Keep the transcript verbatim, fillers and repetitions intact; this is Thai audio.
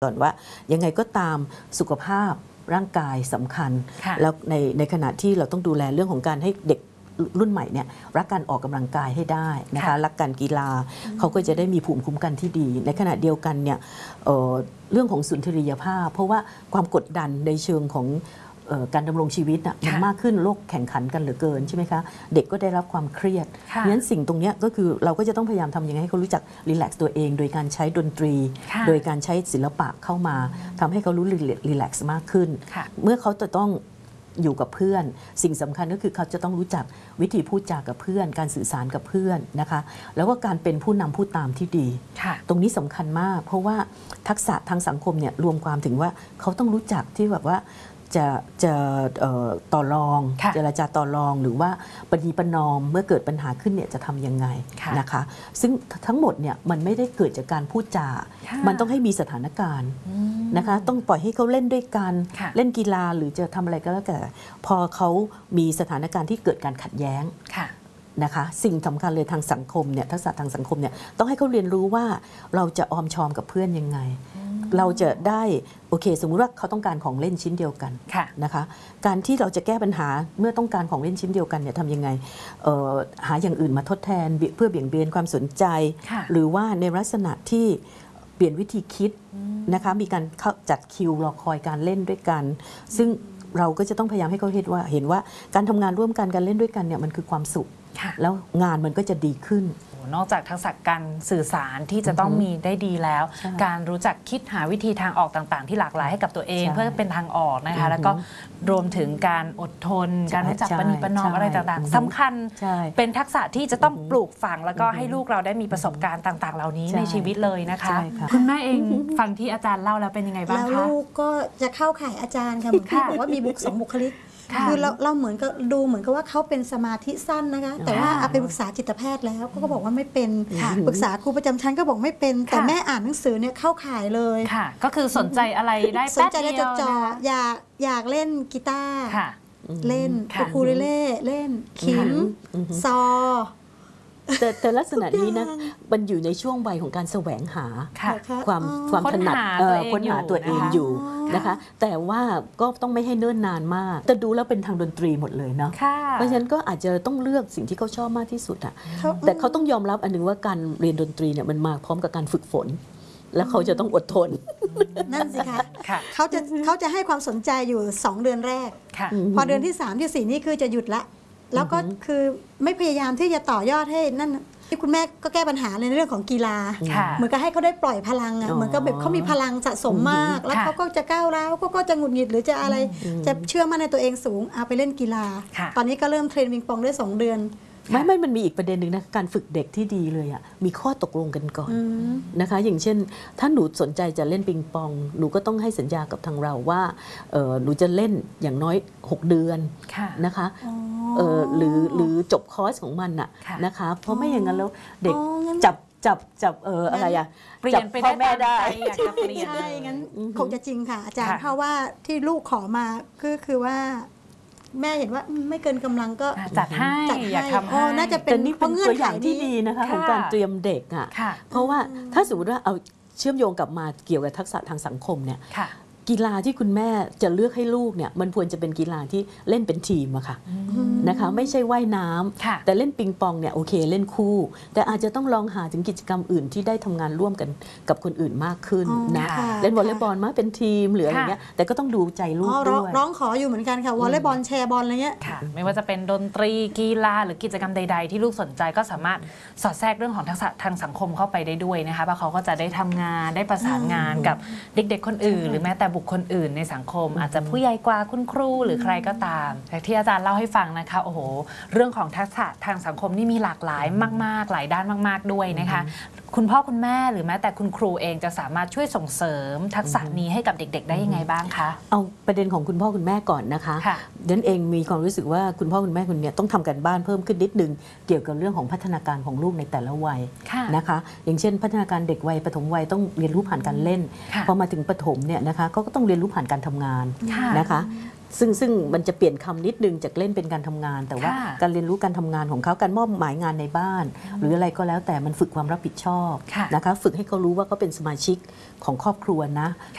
ก่อนว่ายังไงก็ตามสุขภาพร่างกายสำคัญแล้วในในขณะที่เราต้องดูแลเรื่องของการให้เด็กรุ่นใหม่เนี่ยรักการออกกำลังกายให้ได้นะคะรักการกีฬาเขาก็จะได้มีภูมิคุ้มกันที่ดีในขณะเดียวกันเนี่ย เอ่อ เรื่องของสุนทรียภาพเพราะว่าความกดดันในเชิงของการดำรงชีวิตอ่ะมันมากขึ้นโลกแข่งขันกันเหลือเกินใช่ไหมคะเด็กก็ได้รับความเครียดเพราะฉะนั้นสิ่งตรงนี้ก็คือเราก็จะต้องพยายามทำยังไงให้เขารู้จักรีแลกซ์ตัวเองโดยการใช้ดนตรีโดยการใช้ศิลปะเข้ามาทำให้เขารู้รีแลกซ์มากขึ้นเมื่อเขาจะต้องอยู่กับเพื่อนสิ่งสำคัญก็คือเขาจะต้องรู้จักวิธีพูดจากับเพื่อนการสื่อสารกับเพื่อนนะคะแล้วก็การเป็นผู้นำผู้ตามที่ดีตรงนี้สำคัญมากเพราะว่าทักษะทางสังคมเนี่ยรวมความถึงว่าเขาต้องรู้จักที่แบบว่าจะจะต่อรองเจรจาต่อรองหรือว่าปณีประนอมเมื่อเกิดปัญหาขึ้นเนี่ยจะทำยังไงนะคะซึ่งทั้งหมดเนี่ยมันไม่ได้เกิดจากการพูดจามันต้องให้มีสถานการณ์นะคะต้องปล่อยให้เขาเล่นด้วยกันเล่นกีฬาหรือจะทำอะไรก็แล้วแต่พอเขามีสถานการณ์ที่เกิดการขัดแย้งนะคะสิ่งสำคัญเลยทางสังคมเนี่ยทักษะทางสังคมเนี่ยต้องให้เขาเรียนรู้ว่าเราจะออมชอมกับเพื่อนยังไงเราจะได้โอเคสมมุติว่าเขาต้องการของเล่นชิ้นเดียวกันนะคะการที่เราจะแก้ปัญหาเมื่อต้องการของเล่นชิ้นเดียวกันเนี่ยทำยังไงหาอย่างอื่นมาทดแทนเพื่อเบี่ยงเบนความสนใจหรือว่าในลักษณะที่เปลี่ยนวิธีคิดนะคะมีการจัดคิวรอคอยการเล่นด้วยกันซึ่งเราก็จะต้องพยายามให้เขาเห็นว่าเห็นว่าการทำงานร่วมกันการเล่นด้วยกันเนี่ยมันคือความสุขแล้วงานมันก็จะดีขึ้นนอกจากทักษะการสื่อสารที่จะต้องมีได้ดีแล้ว การรู้จักคิดหาวิธีทางออกต่างๆที่หลากหลายให้กับตัวเองเพื่อเป็นทางออกนะคะแล้วก็รวมถึงการอดทนการรู้จักปณีประนอมอะไรต่างๆสำคัญเป็นทักษะที่จะต้องปลูกฝังแล้วก็ให้ลูกเราได้มีประสบการณ์ต่างๆเหล่านี้ในชีวิตเลยนะคะคุณแม่เองฟังที่อาจารย์เล่าแล้วเป็นยังไงบ้างคะแล้วลูกก็จะเข้าข่ายอาจารย์ค่ะเหมือนที่บอกว่ามีบุคสองบุคลิกคือเราเราเหมือนกับดูเหมือนกับว่าเขาเป็นสมาธิสั้นนะคะแต่ว่าเอาไปปรึกษาจิตแพทย์แล้วก็บอกว่าไม่เป็นปรึกษาครูประจำชั้นก็บอกไม่เป็นแต่แม่อ่านหนังสือเนี่ยเข้าข่ายเลยค่ะก็คือสนใจอะไรได้สนใจได้จดจ่ออยากอยากเล่นกีตาร์เล่นอูคูเลเล่เล่นขิมซอแต่แต่ลักษณะนี้นะมันอยู่ในช่วงวัยของการแสวงหาความความถนัดค้นหาตัวเองอยู่นะคะแต่ว่าก็ต้องไม่ให้เนิ่นนานมากแต่ดูแล้วเป็นทางดนตรีหมดเลยเนาะเพราะฉะนั้นก็อาจจะต้องเลือกสิ่งที่เขาชอบมากที่สุดอะแต่เขาต้องยอมรับอันนึงว่าการเรียนดนตรีเนี่ยมันมาพร้อมกับการฝึกฝนแล้วเขาจะต้องอดทนนั่นสิคะเขาจะเขาจะให้ความสนใจอยู่สองเดือนแรกพอเดือนที่สามที่สี่นี่คือจะหยุดละแล้วก็คือไม่พยายามที่จะต่อยอดให้นั่นที่คุณแม่ก็แก้ปัญหาในเรื่องของกีฬาเหมือนกับให้เขาได้ปล่อยพลังอ่ะเหมือนกับแบบเขามีพลังสะสมมากแล้วเขาก็จะก้าวร้าวก็จะหงุดหงิดหรือจะอะไรจะเชื่อมั่นในตัวเองสูงเอาไปเล่นกีฬาตอนนี้ก็เริ่มเทรนวิงปองได้สองเดือนไม่ไม่มันมีอีกประเด็นหนึ่งนะการฝึกเด็กที่ดีเลยอ่ะมีข้อตกลงกันก่อนนะคะอย่างเช่นถ้าหนูสนใจจะเล่นปิงปองหนูก็ต้องให้สัญญากับทางเราว่าหนูจะเล่นอย่างน้อยหกเดือนนะคะหรือหรือจบคอร์สของมันน่ะนะคะเพราะไม่อย่างนั้นแล้วเด็กจับจับจับเอออะไรอ่ะจับพ่อแม่ได้ใช่งั้นคงจะจริงค่ะอาจารย์เพราะว่าที่ลูกขอมาคือคือว่าแม่เห็นว่าไม่เกินกำลังก็จัดให้อยากทำให้น่าจะเป็นเพราะเงื่อนไขที่ดีนะคะของการเตรียมเด็กอ่ะเพราะว่าถ้าสมมติว่าเอาเชื่อมโยงกลับมาเกี่ยวกับทักษะทางสังคมเนี่ยกีฬาที่คุณแม่จะเลือกให้ลูกเนี่ยมันควรจะเป็นกีฬาที่เล่นเป็นทีมอะค่ะนะคะไม่ใช่ว่ายน้ำแต่เล่นปิงปองเนี่ยโอเคเล่นคู่แต่อาจจะต้องลองหาถึงกิจกรรมอื่นที่ได้ทำงานร่วมกันกับคนอื่นมากขึ้นนะเล่นวอลเลย์บอลมาเป็นทีมหรืออะไรเงี้ยแต่ก็ต้องดูใจลูกด้วยร้องขออยู่เหมือนกันค่ะวอลเลย์บอลแชร์บอลอะไรเงี้ยไม่ว่าจะเป็นดนตรีกีฬาหรือกิจกรรมใดๆที่ลูกสนใจก็สามารถสอดแทรกเรื่องของทักษะทางสังคมเข้าไปได้ด้วยนะคะเพราะเขาก็จะได้ทำงานได้ประสานงานกับเด็กๆคนอื่นหรือแม้แต่บุคคลอื่นในสังคมอาจจะผู้ใหญ่กว่าคุณครูหรือใครก็ตามแต่ที่อาจารย์เล่าให้ฟังนะคะโอ้โหเรื่องของทักษะทางสังคมนี่มีหลากหลายมากๆหลายด้านมากๆด้วยนะคะคุณพ่อคุณแม่หรือแม้แต่คุณครูเองจะสามารถช่วยส่งเสริมทักษะนี้ให้กับเด็กๆได้ยังไงบ้างคะเอาประเด็นของคุณพ่อคุณแม่ก่อนนะคะดังเองมีความรู้สึกว่าคุณพ่อคุณแม่คุณเนี่ยต้องทำกันบ้านเพิ่มขึ้นนิดนึงเกี่ยวกับเรื่องของพัฒนาการของลูกในแต่ละวัยนะคะอย่างเช่นพัฒนาการเด็กวัยปฐมวัยต้องเรียนรู้ผ่านการเล่นพอมาถึงประถมเนี่ยนะคะก็ต้องเรียนรู้ผ่านการทำงานนะคะซึ่งซึ่งมันจะเปลี่ยนคำนิดนึงจากเล่นเป็นการทำงานแต่ว่าการเรียนรู้การทำงานของเขาการมอบหมายงานในบ้านหรืออะไรก็แล้วแต่มันฝึกความรับผิดชอบนะคะฝึกให้เขารู้ว่าเขาเป็นสมาชิกของครอบครัวนะ